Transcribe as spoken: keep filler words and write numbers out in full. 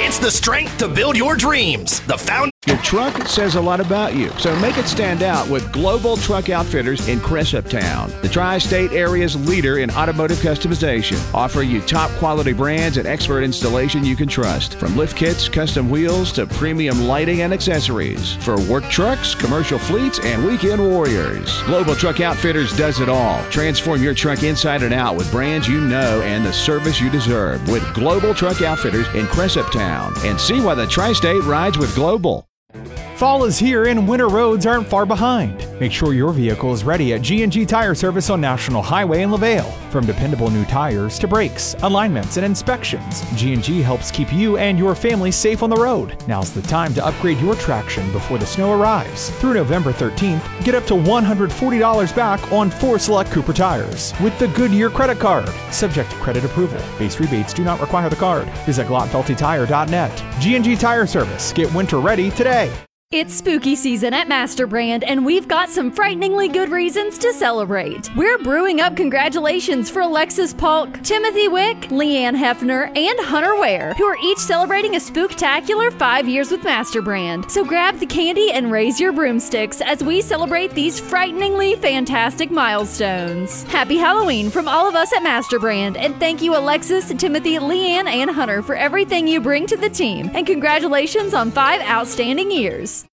It's the strength to build your dreams. The found. Your truck says a lot about you, so make it stand out with Global Truck Outfitters in Cressuptown, the tri-state area's leader in automotive customization, offering you top quality brands and expert installation you can trust. From lift kits, custom wheels, to premium lighting and accessories. For work trucks, commercial fleets, and weekend warriors. Global Truck Outfitters does it all. Transform your truck inside and out with brands you know and the service you deserve with Global Truck Outfitters in Cressuptown. And see why the tri-state rides with Global. Fall is here and winter roads aren't far behind. Make sure your vehicle is ready at G and G Tire Service on National Highway in LaVale. From dependable new tires to brakes, alignments, and inspections, G and G helps keep you and your family safe on the road. Now's the time to upgrade your traction before the snow arrives. Through November thirteenth, get up to one hundred forty dollars back on four select Cooper tires with the Goodyear credit card. Subject to credit approval. Base rebates do not require the card. Visit glotfelty tire dot net. G and G Tire Service. Get winter ready today. It's spooky season at MasterBrand, and we've got some frighteningly good reasons to celebrate. We're brewing up congratulations for Alexis Polk, Timothy Wick, Leanne Hefner, and Hunter Ware, who are each celebrating a spooktacular five years with MasterBrand. So grab the candy and raise your broomsticks as we celebrate these frighteningly fantastic milestones. Happy Halloween from all of us at MasterBrand, and thank you Alexis, Timothy, Leanne, and Hunter for everything you bring to the team, and congratulations on five outstanding years.